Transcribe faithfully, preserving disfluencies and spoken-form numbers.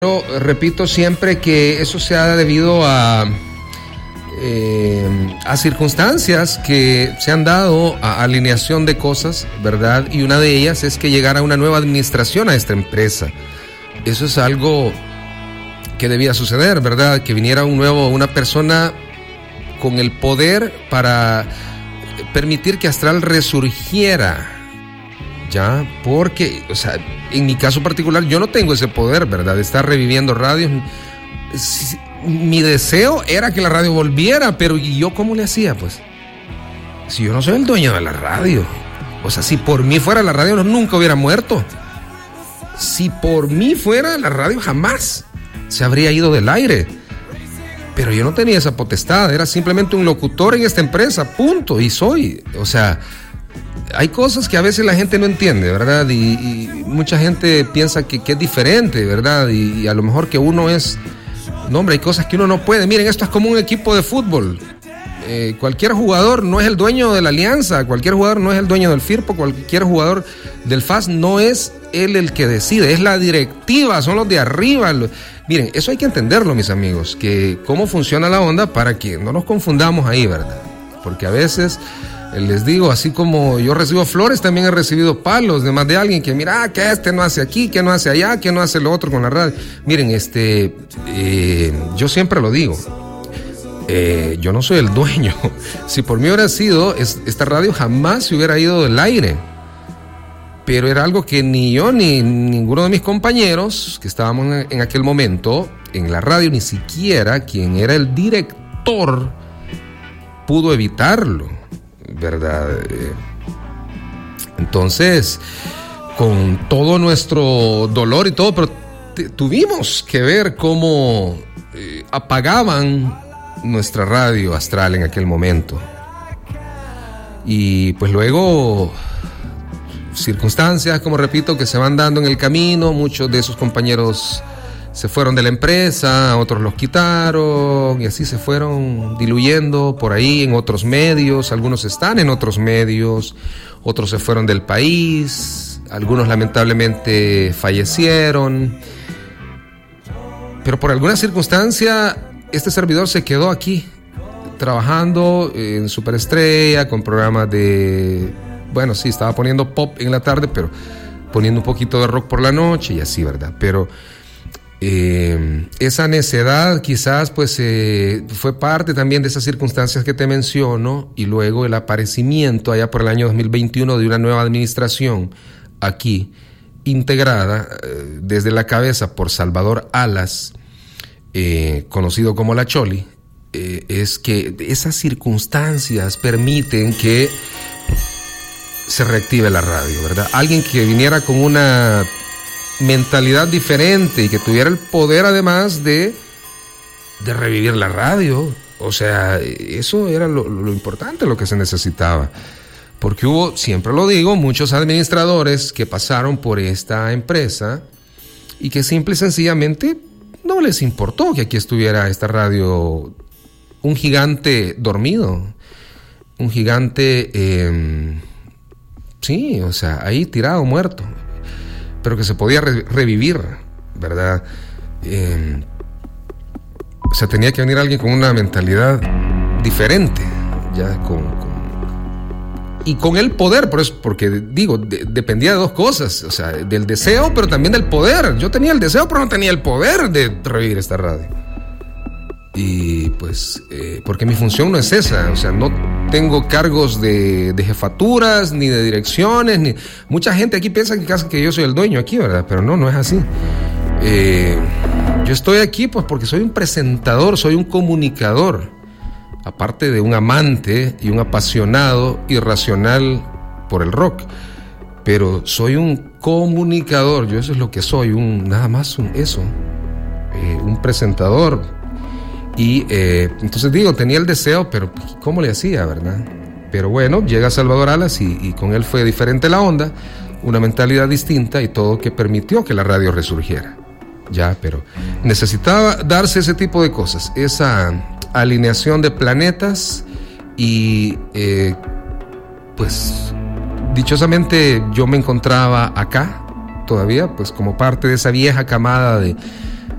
Yo repito siempre que eso se ha debido a, eh, a circunstancias que se han dado, a alineación de cosas, ¿verdad? Y una de ellas es que llegara una nueva administración a esta empresa. Eso es algo que debía suceder, ¿verdad? Que viniera un nuevo, una persona con el poder para permitir que Astral resurgiera. Ya, porque, o sea, en mi caso particular, yo no tengo ese poder, ¿verdad? De estar reviviendo radios. Mi deseo era que la radio volviera, pero ¿y yo cómo le hacía, pues? Si yo no soy el dueño de la radio. O sea, si por mí fuera la radio, nunca hubiera muerto. Si por mí fuera la radio, jamás se habría ido del aire. Pero yo no tenía esa potestad, era simplemente un locutor en esta empresa, punto, y soy, o sea... Hay cosas que a veces la gente no entiende, ¿verdad? Y, y mucha gente piensa que, que es diferente, ¿verdad? Y, y a lo mejor que uno es... No, hombre, hay cosas que uno no puede. Miren, esto es como un equipo de fútbol. Eh, cualquier jugador no es el dueño de la Alianza, cualquier jugador no es el dueño del Firpo, cualquier jugador del F A S no es él el que decide, es la directiva, son los de arriba. Los... Miren, eso hay que entenderlo, mis amigos, que cómo funciona la onda para que no nos confundamos ahí, ¿verdad? Porque a veces... Les digo, así como yo recibo flores, también he recibido palos de más de alguien que mira, ah, que este no hace aquí, que no hace allá, que no hace lo otro con la radio. Miren, este, eh, yo siempre lo digo, eh, yo no soy el dueño. Si por mí hubiera sido, es, esta radio jamás se hubiera ido del aire. Pero era algo que ni yo ni ninguno de mis compañeros que estábamos en, en aquel momento en la radio, ni siquiera quien era el director, pudo evitarlo. ¿Verdad? Entonces, con todo nuestro dolor y todo, pero t- tuvimos que ver cómo eh, apagaban nuestra radio Astral en aquel momento. Y pues luego, circunstancias, como repito, que se van dando en el camino. Muchos de esos compañeros se fueron de la empresa, otros los quitaron y así se fueron diluyendo por ahí en otros medios. Algunos están en otros medios, otros se fueron del país, algunos lamentablemente fallecieron. Pero por alguna circunstancia este servidor se quedó aquí trabajando en Superestrella con programas de... Bueno, sí, estaba poniendo pop en la tarde, pero poniendo un poquito de rock por la noche y así, ¿verdad? Pero... Eh, esa necedad quizás pues eh, fue parte también de esas circunstancias que te menciono, y luego el aparecimiento allá por el año dos mil veintiuno de una nueva administración aquí integrada eh, desde la cabeza por Salvador Alas, eh, conocido como La Choli. Eh, es que esas circunstancias permiten que se reactive la radio, ¿verdad? Alguien que viniera con una mentalidad diferente y que tuviera el poder además de, de revivir la radio. O sea, eso era lo, lo importante, lo que se necesitaba. Porque hubo, siempre lo digo, muchos administradores que pasaron por esta empresa y que simple y sencillamente no les importó que aquí estuviera esta radio, un gigante dormido, un gigante, eh, sí, o sea, ahí tirado, muerto, pero que se podía re- revivir, ¿verdad? Eh, o sea, tenía que venir alguien con una mentalidad diferente, ya con, con y con el poder, por eso, porque digo, de, dependía de dos cosas, o sea, del deseo, pero también del poder. Yo tenía el deseo, pero no tenía el poder de revivir esta radio. Y pues, eh, porque mi función no es esa, o sea, no tengo cargos de, de jefaturas, ni de direcciones, ni... Mucha gente aquí piensa que casi que yo soy el dueño aquí, ¿verdad? Pero no, no es así. Eh, yo estoy aquí pues porque soy un presentador, soy un comunicador, aparte de un amante y un apasionado irracional por el rock, pero soy un comunicador, yo eso es lo que soy, un nada más un eso, eh, un presentador. Y eh, entonces digo, tenía el deseo, pero ¿cómo le hacía, verdad? Pero bueno, llega Salvador Alas y, y con él fue diferente la onda, una mentalidad distinta y todo que permitió que la radio resurgiera. Ya, pero necesitaba darse ese tipo de cosas, esa alineación de planetas y eh, pues dichosamente yo me encontraba acá todavía, pues como parte de esa vieja camada de